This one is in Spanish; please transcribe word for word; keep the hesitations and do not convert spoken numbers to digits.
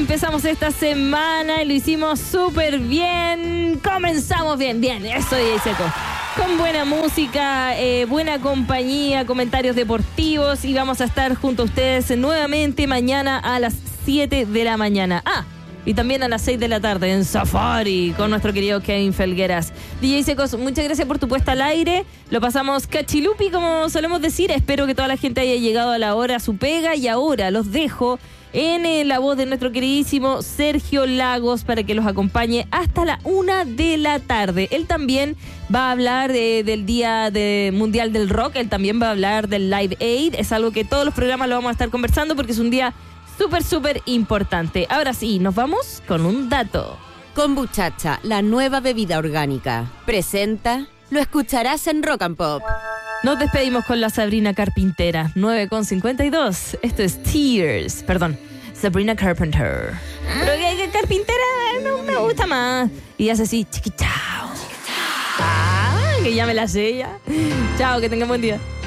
empezamos esta semana y lo hicimos súper bien. Comenzamos bien, bien, eso D J Seco. Con buena música, eh, buena compañía, comentarios deportivos y vamos a estar junto a ustedes nuevamente mañana a las siete de la mañana. Ah, y también a las seis de la tarde en Safari con nuestro querido Kevin Felgueras. D J Secos, muchas gracias por tu puesta al aire. Lo pasamos cachilupi, como solemos decir. Espero que toda la gente haya llegado a la hora a su pega y ahora los dejo en eh, la voz de nuestro queridísimo Sergio Lagos para que los acompañe hasta la una de la tarde. Él también va a hablar de, del Día de Mundial del Rock, él también va a hablar del Live Aid. Es algo que todos los programas lo vamos a estar conversando porque es un día súper, súper importante. Ahora sí, nos vamos con un dato. Kombuchacha, la nueva bebida orgánica, presenta, lo escucharás en Rock and Pop. Nos despedimos con la Sabrina Carpintera, nueve con cincuenta y dos. Esto es Tears, perdón, Sabrina Carpenter. Pero que, que Carpintera no me gusta más. Y hace así, chiqui chao. Ah, que ya me la sé ya. Chao, que tengan buen día.